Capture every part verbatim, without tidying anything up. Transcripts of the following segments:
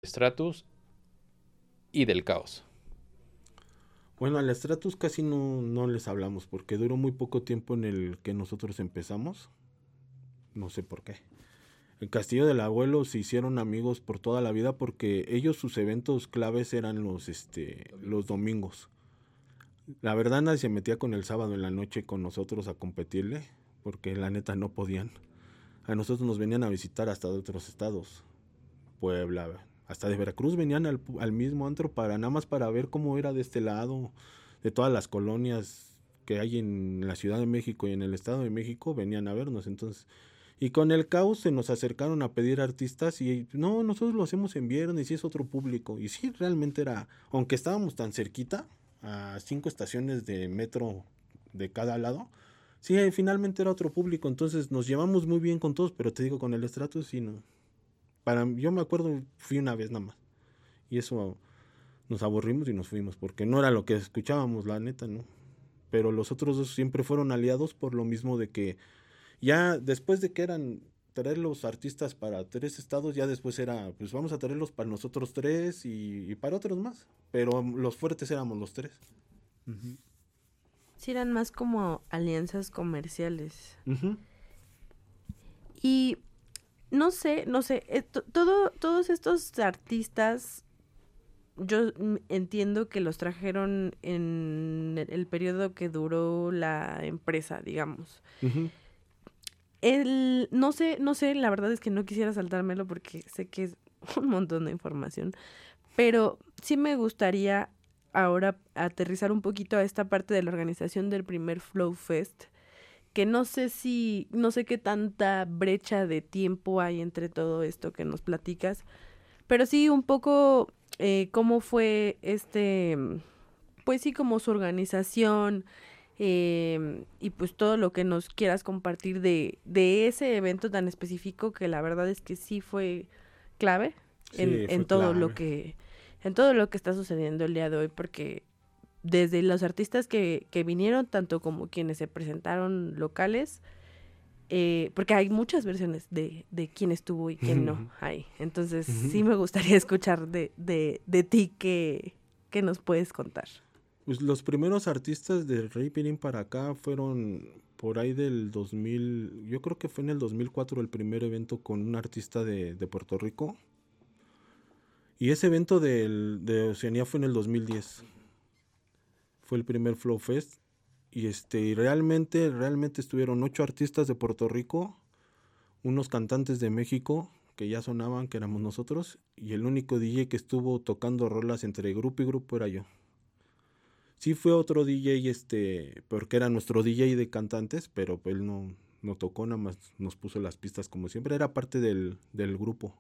Stratus y del Caos. Bueno, al Stratus casi no, no les hablamos porque duró muy poco tiempo en el que nosotros empezamos. No sé por qué. El Castillo del Abuelo se hicieron amigos por toda la vida porque ellos sus eventos claves eran los, este, los domingos. La verdad nadie se metía con el sábado en la noche con nosotros a competirle porque la neta no podían. A nosotros nos venían a visitar hasta de otros estados. Puebla, hasta de Veracruz venían al, al mismo antro para nada más para ver cómo era de este lado, de todas las colonias que hay en la Ciudad de México y en el Estado de México, venían a vernos. Entonces, y con el Caos se nos acercaron a pedir artistas y no, nosotros lo hacemos en viernes y es otro público. Y sí, realmente era, aunque estábamos tan cerquita, a cinco estaciones de metro de cada lado, sí, finalmente era otro público. Entonces nos llevamos muy bien con todos, pero te digo, con el Stratus sí no. Para, yo me acuerdo, fui una vez nada más. Y eso nos aburrimos y nos fuimos, porque no era lo que escuchábamos, la neta, ¿no? Pero los otros dos siempre fueron aliados por lo mismo de que ya después de que eran traer los artistas para tres estados, ya después era, pues vamos a traerlos para nosotros tres y, y para otros más. Pero los fuertes éramos los tres. Uh-huh. Sí, eran más como alianzas comerciales. Uh-huh. Y no sé, no sé, eh, to- todo, todos estos artistas, yo entiendo que los trajeron en el periodo que duró la empresa, digamos. Uh-huh. El, no sé, no sé, la verdad es que no quisiera saltármelo porque sé que es un montón de información, pero sí me gustaría ahora aterrizar un poquito a esta parte de la organización del primer Flow Fest, que no sé si, no sé qué tanta brecha de tiempo hay entre todo esto que nos platicas, pero sí un poco eh, cómo fue este, pues sí, como su organización eh, y pues todo lo que nos quieras compartir de, de ese evento tan específico que la verdad es que sí fue clave Sí, en, fue en todo clave. lo que, en todo lo que está sucediendo el día de hoy, porque desde los artistas que, que vinieron, tanto como quienes se presentaron locales, eh, porque hay muchas versiones de, de quién estuvo y quién no hay. Entonces, sí me gustaría escuchar de, de, de ti qué, qué nos puedes contar. Pues los primeros artistas de Rey Pirín para acá fueron por ahí del dos mil, yo creo que fue en el dos mil cuatro el primer evento con un artista de, de Puerto Rico. Y ese evento del, de Oceanía fue en el dos mil diez. Fue el primer Flow Fest. Y este, y realmente, realmente estuvieron ocho artistas de Puerto Rico, unos cantantes de México que ya sonaban, que éramos nosotros, y el único D J que estuvo tocando rolas entre grupo y grupo era yo. Sí fue otro D J, este, porque era nuestro D J de cantantes, pero él no, no tocó, nada más nos puso las pistas como siempre, era parte del, del grupo.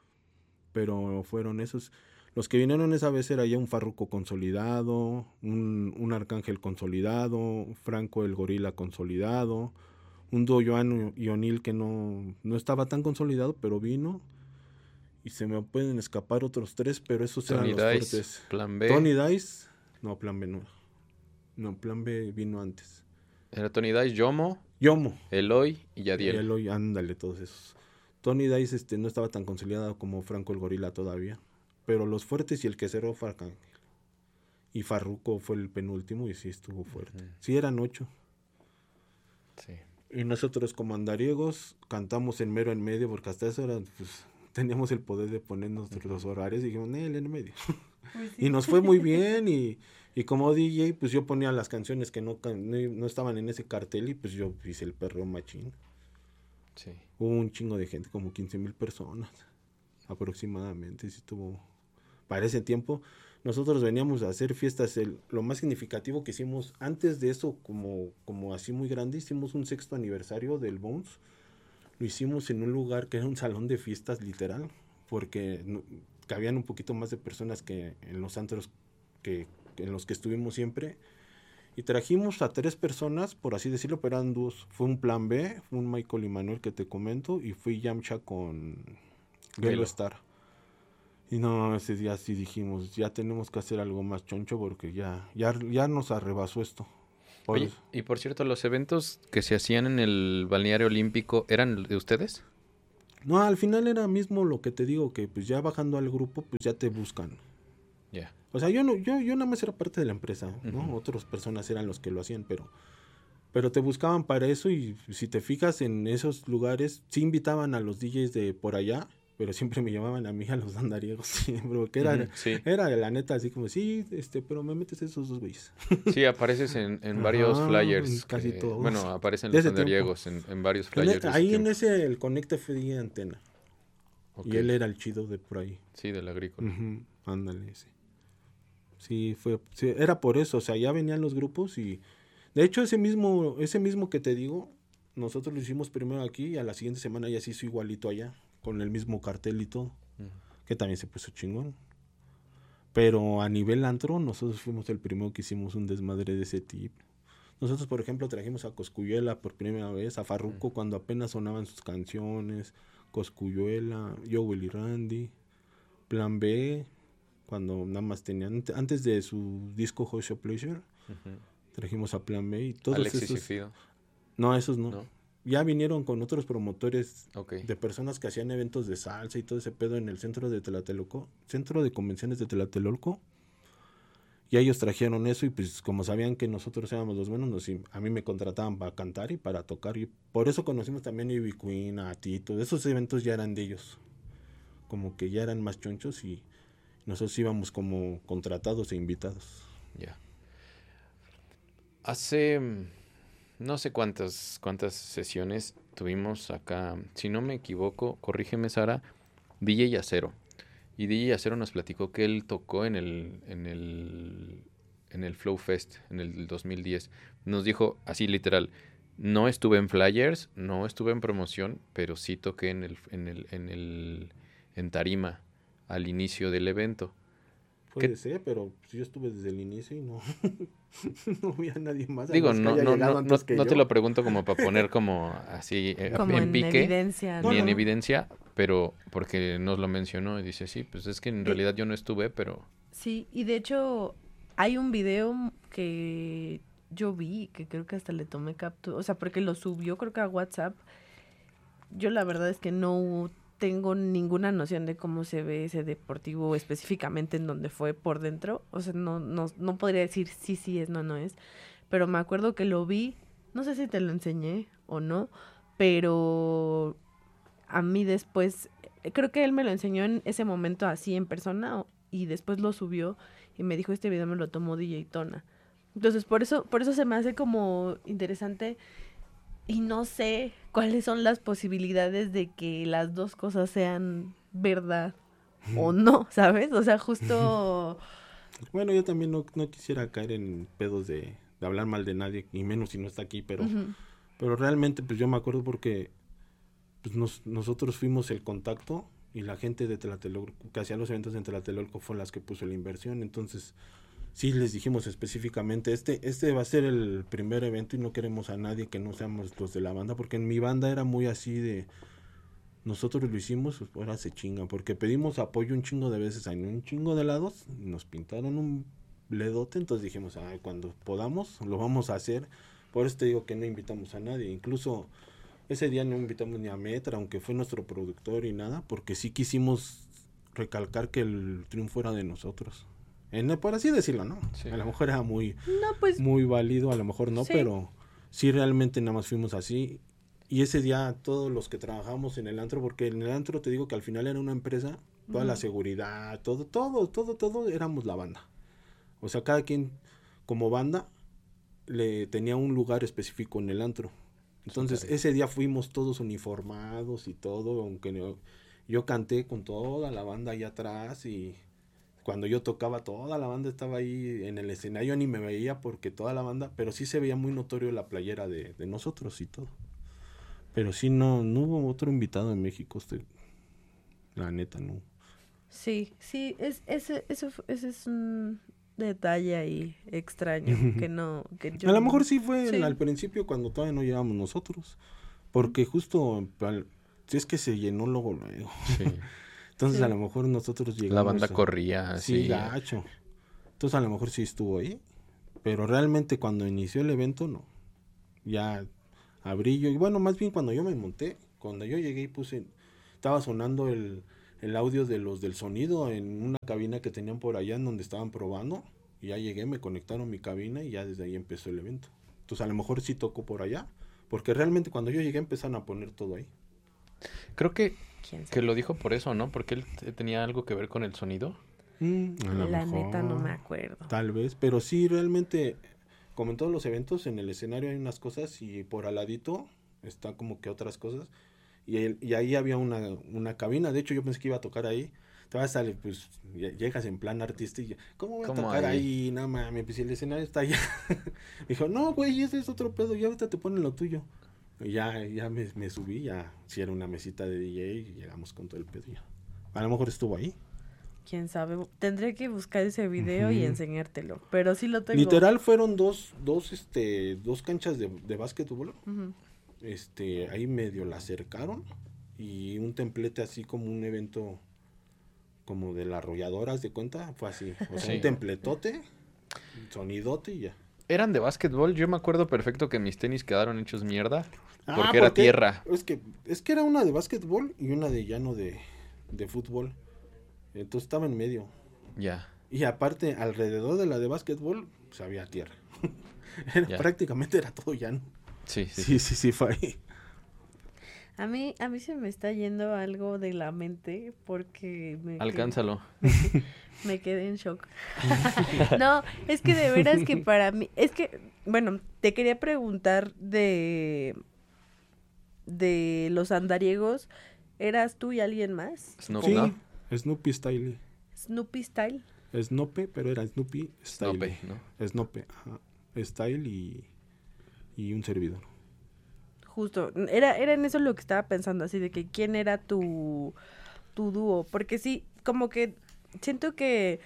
Pero fueron esos. Los que vinieron esa vez era ya un Farruko consolidado, un, un Arcángel consolidado, Franco el Gorila consolidado, un dúo Joan y O'Neill que no, no estaba tan consolidado, pero vino. Y se me pueden escapar otros tres, pero esos Tony eran los Dice, fuertes. Plan B. Tony Dice, no, Plan B no. No, Plan B vino antes. Era Tony Dice, Yomo, Yomo, Eloy y Yadiel. Eloy, ándale, todos esos. Tony Dice este, no estaba tan consolidado como Franco el Gorila todavía. Pero los fuertes y el que cerró fue Arcángel. Y Farruko fue el penúltimo y sí estuvo fuerte. Uh-huh. Sí, eran ocho. Sí. Y nosotros como andariegos cantamos en mero en medio porque hasta eso era, pues, teníamos el poder de ponernos uh-huh. los horarios y dijimos, él en medio. Pues sí. Y nos fue muy bien y, y como D J pues yo ponía las canciones que no, no, no estaban en ese cartel y pues yo hice el perreo machín. Sí. Hubo un chingo de gente, como quince mil personas aproximadamente, sí tuvo... Para ese tiempo, nosotros veníamos a hacer fiestas, el, lo más significativo que hicimos, antes de eso, como, como así muy grande, hicimos un sexto aniversario del Bones, lo hicimos en un lugar que era un salón de fiestas literal, porque no, cabían un poquito más de personas que en los antros que, que en los que estuvimos siempre, y trajimos a tres personas, por así decirlo, pero eran dos, fue un Plan B, fue un Michael y Manuel que te comento, y fui Yamcha con Gelo Star. Y no, ese día sí dijimos, ya tenemos que hacer algo más choncho porque ya, ya, ya nos arrebasó esto. Por Oye, eso. Y por cierto, ¿los eventos que se hacían en el balneario olímpico eran de ustedes? No, al final era mismo lo que te digo, que pues ya bajando al grupo, pues ya te buscan. Ya. Yeah. O sea, yo no, yo, yo nada más era parte de la empresa, ¿no? Uh-huh. Otras personas eran los que lo hacían, pero, pero te buscaban para eso y si te fijas en esos lugares, sí invitaban a los D Js de por allá, pero siempre me llamaban a mí a los andariegos, siempre, porque era, uh-huh, sí. era la neta así como, sí, este, pero me metes esos dos güeyes. Sí, apareces en, en varios Ajá, flyers. Casi que, todos. Bueno, aparecen los andariegos en, en varios flyers. En, ahí en ese, el Conecta F D Antena. Okay. Y él era el chido de por ahí. Sí, del agrícola. Uh-huh, ándale, sí. Sí, fue, sí, era por eso, o sea, ya venían los grupos y... De hecho, ese mismo, ese mismo que te digo, nosotros lo hicimos primero aquí y a la siguiente semana ya se hizo igualito allá, con el mismo cartel y todo, uh-huh. que también se puso chingón. Pero a nivel antro, nosotros fuimos el primero que hicimos un desmadre de ese tipo. Nosotros, por ejemplo, trajimos a Cosculluela por primera vez, a Farruko uh-huh. cuando apenas sonaban sus canciones, Cosculluela, Yo Willy Randy, Plan B... cuando nada más tenían, antes de su disco Hot Shot Pleasure, uh-huh. trajimos a Plan B y todos Alexis esos... y Fido. No, esos no. no. Ya vinieron con otros promotores okay. de personas que hacían eventos de salsa y todo ese pedo en el centro de Tlatelolco, centro de convenciones de Tlatelolco, y ellos trajeron eso y pues como sabían que nosotros éramos los buenos, nos, a mí me contrataban para cantar y para tocar, y por eso conocimos también a Ivy Queen, a Tito, esos eventos ya eran de ellos, como que ya eran más chonchos y nosotros íbamos como contratados e invitados. Ya. Yeah. Hace no sé cuántas cuántas sesiones tuvimos acá. Si no me equivoco, corrígeme Sara, D J Yacero. Y D J Yacero nos platicó que él tocó en el en el en el Flow Fest en el dos mil diez. Nos dijo así literal, no estuve en flyers, no estuve en promoción, pero sí toqué en el en el en el en tarima al inicio del evento. Puede ser, pero yo estuve desde el inicio y no, no había nadie más. Digo, no, no, no, no, no te lo pregunto como para poner como así eh, como en, en pique, evidencia, ni ¿no? en evidencia, pero porque nos lo mencionó y dice, sí, pues es que en realidad yo no estuve, pero... Sí, y de hecho hay un video que yo vi, que creo que hasta le tomé captura, o sea, porque lo subió creo que a WhatsApp. Yo la verdad es que no tengo ninguna noción de cómo se ve ese deportivo específicamente en donde fue por dentro. O sea, no, no, no podría decir sí, sí es, no, no es. Pero me acuerdo que lo vi, no sé si te lo enseñé o no, pero a mí después, creo que él me lo enseñó en ese momento así en persona y después lo subió y me dijo, este video me lo tomó D J Tona. Entonces, por eso, por eso se me hace como interesante. Y no sé cuáles son las posibilidades de que las dos cosas sean verdad o no, ¿sabes? O sea, justo... Bueno, yo también no, no quisiera caer en pedos de, de hablar mal de nadie, y menos si no está aquí, pero, uh-huh. pero realmente pues yo me acuerdo porque pues nos, nosotros fuimos el contacto y la gente de Tlatelolco, que hacía los eventos en Tlatelolco, fue las que puso la inversión, entonces... Sí, les dijimos específicamente, este este va a ser el primer evento y no queremos a nadie que no seamos los de la banda, porque en mi banda era muy así de, nosotros lo hicimos, pues ahora se chingan, porque pedimos apoyo un chingo de veces en un chingo de lados, nos pintaron un ledote, entonces dijimos, ay, cuando podamos lo vamos a hacer, por eso te digo que no invitamos a nadie, incluso ese día no invitamos ni a Metra, aunque fue nuestro productor y nada, porque sí quisimos recalcar que el triunfo era de nosotros. En, por así decirlo, ¿no? Sí. A lo mejor era muy, no, pues, muy válido, a lo mejor no, sí. pero sí realmente nada más fuimos así. Y ese día todos los que trabajamos en el antro, porque en el antro te digo que al final era una empresa, toda uh-huh. la seguridad, todo, todo, todo, todo éramos la banda. O sea, cada quien como banda le tenía un lugar específico en el antro. Entonces sí, ese día fuimos todos uniformados y todo, aunque yo, yo canté con toda la banda ahí atrás y... Cuando yo tocaba, toda la banda estaba ahí en el escenario, ni me veía porque toda la banda, pero sí se veía muy notorio la playera de, de nosotros y todo. Pero sí, no, no hubo otro invitado en México, usted, la neta, no. Sí, sí, es, ese, eso, ese es un detalle ahí extraño, que no... Que yo a lo mejor sí fue sí. al principio cuando todavía no llegábamos nosotros, porque justo, si es que se llenó luego, luego. Sí. Entonces, sí. a lo mejor nosotros llegamos... La banda a... corría así. Sí, gacho. Entonces, a lo mejor sí estuvo ahí. Pero realmente cuando inició el evento, no. Ya abrí yo. Y bueno, más bien cuando yo me monté, cuando yo llegué y puse... estaba sonando el, el audio de los del sonido en una cabina que tenían por allá en donde estaban probando. Y ya llegué, me conectaron mi cabina y ya desde ahí empezó el evento. Entonces a lo mejor sí tocó por allá, porque realmente cuando yo llegué empezaron a poner todo ahí. Creo que, que lo dijo por eso, ¿no? Porque él t- tenía algo que ver con el sonido. Mm, a lo La mejor, neta no me acuerdo. Tal vez, pero sí, realmente, como en todos los eventos, en el escenario hay unas cosas y por al ladito está como que otras cosas. Y, el- y ahí había una, una cabina, de hecho yo pensé que iba a tocar ahí. Te vas a salir, pues ll- llegas en plan artista y ¿cómo voy a ¿Cómo tocar ahí? ahí? No mames, pues si el escenario está allá. Me dijo, no, güey, ese es otro pedo, ya ahorita te ponen lo tuyo. Y ya, ya me, me subí, ya, si era una mesita de D J y llegamos con todo el pedo ya. A lo mejor estuvo ahí. Quién sabe. Tendré que buscar ese video y Ujú. enseñártelo. Pero sí lo tengo. Literal fueron dos, dos, este, dos canchas de, de básquetbol. Ujú. Este, ahí medio la acercaron y un templete así como un evento como de la arrolladora, ¿haz de cuenta? Fue así, o sea, Sí. un templetote, sonidote y ya. Eran de básquetbol. Yo me acuerdo perfecto que mis tenis quedaron hechos mierda. Ah, Porque era tierra. Es que, es que era una de básquetbol y una de llano de, de fútbol. Entonces estaba en medio. Ya. Y aparte, alrededor de la de básquetbol, pues había tierra. Era- Ya. prácticamente era todo llano. Sí, sí. Sí, sí, sí, fue ahí. A mí, a mí se me está yendo algo de la mente porque me, Alcánzalo. quedé, me quedé en shock. No, es que de veras que para mí, es que, bueno, te quería preguntar de, de los andariegos, ¿eras tú y alguien más? Snoop, Sí, ¿no? Snoopy Style. Snoopy Style. Snope, pero era Snoopy Style. Snope, ¿no? Snope, ajá. Style y, y un servidor. Justo, era, era en eso lo que estaba pensando, así de que quién era tu, tu dúo, porque sí, como que siento que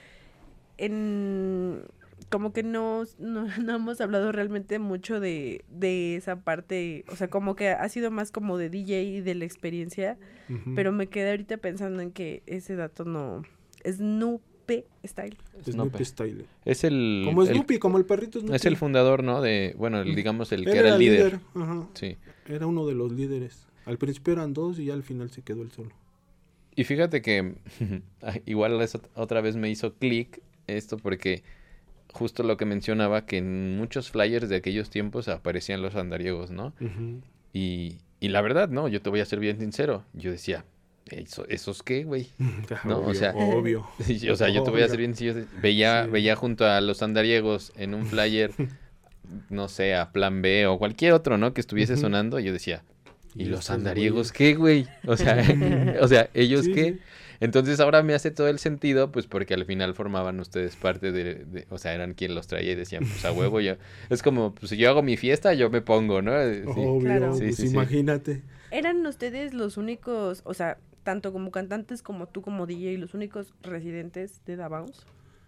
en, como que no, no, no hemos hablado realmente mucho de, de esa parte, o sea, como que ha sido más como de D J y de la experiencia, Ujú. pero me quedé ahorita pensando en que ese dato no, Snoopy Style. Snoopy Snope. Style. Es el... Como el- Snoopy, como el perrito Snoopy. es el fundador, ¿no? De, bueno, el, Mm. digamos, el Él que era el líder. Ajá. Sí. Era uno de los líderes. Al principio eran dos y ya al final se quedó él solo. Y fíjate que igual eso otra vez me hizo clic esto porque justo lo que mencionaba que en muchos flyers de aquellos tiempos aparecían los andariegos, ¿no? Ujú. Y, y la verdad, no, yo te voy a ser bien sincero. Yo decía, ¿eso, ¿esos qué, güey? No, o Obvio, sea- obvio. Sí, o sea, yo te voy a Obvio. ser bien sincero. Veía, Sí. veía junto a los andariegos en un flyer, no sé, a Plan B o cualquier otro, ¿no? Que estuviese Ujú. sonando. Y yo decía, ¿y Y los estos andariegos güeyes. qué, güey? O sea, o sea, ¿ellos Sí, qué? sí. Entonces ahora me hace todo el sentido, pues porque al final formaban ustedes parte de, de- o sea, eran quien los traía y decían, pues a huevo, yo, es como, pues si yo hago mi fiesta, yo me pongo, ¿no? Eh, sí. Obvio, Claro. Sí, pues sí, sí. imagínate. ¿Eran ustedes los únicos, o sea, tanto como cantantes como tú como D J, los únicos residentes de Da Bounce?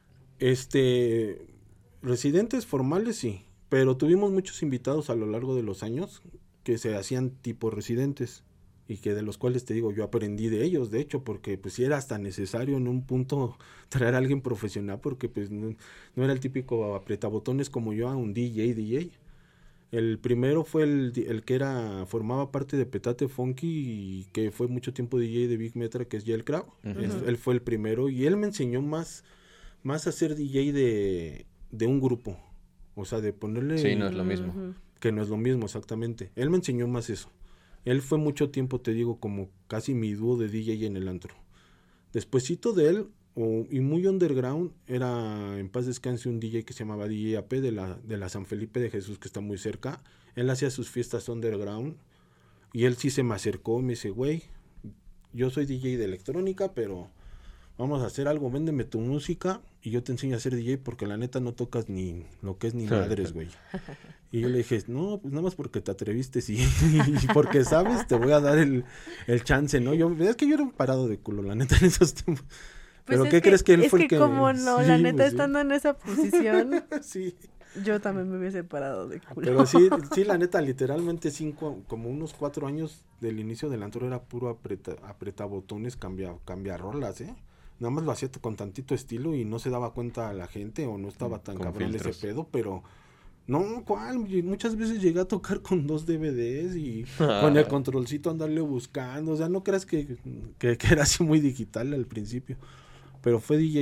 Este, residentes formales sí, pero tuvimos muchos invitados a lo largo de los años que se hacían tipo residentes y que de los cuales te digo, yo aprendí de ellos, de hecho, porque pues sí era hasta necesario en un punto traer a alguien profesional porque pues no, no era el típico apretabotones como yo a un D J, D J. El primero fue el, di- el que era formaba parte de Petate Funky y que fue mucho tiempo D J de Big Metra, que es Yel Crow. Ujú. Es- Él fue el primero y él me enseñó más, más a ser D J de, de un grupo. O sea, de ponerle... Sí, no es lo mismo. Ujú. Que no es lo mismo, exactamente. Él me enseñó más eso. Él fue mucho tiempo, te digo, como casi mi dúo de D J en el antro. Despuésito de él, o- y muy underground, era en paz descanse un D J que se llamaba D J A P de la, de la San Felipe de Jesús, que está muy cerca. Él hacía sus fiestas underground. Y él sí se me acercó y me dice, güey, yo soy D J de electrónica, pero vamos a hacer algo, véndeme tu música y yo te enseño a ser D J porque la neta no tocas ni lo que es ni madres, güey. Y yo le dije, no, pues nada más porque te atreviste, sí, y porque sabes, te voy a dar el, el chance, ¿no? Yo, es que yo era un parado de culo, la neta, en esos tiempos. Pues Pero es ¿qué crees que él es fue que el que...? como no, Sí, la neta, pues, sí. estando en esa posición, Sí, yo también me hubiese parado de culo. pero sí, sí, la neta, literalmente cinco, como unos cuatro años del inicio del antro era puro apreta, apretabotones, cambia, cambia rolas, ¿eh? Nada más lo hacía con tantito estilo y no se daba cuenta a la gente o no estaba tan Con cabrón filtros. ese pedo, pero No, ¿cuál? Muchas veces llegué a tocar con dos D V Ds y con el controlcito andarle buscando. O sea, no creas que, que, que era así muy digital al principio. Pero fue D J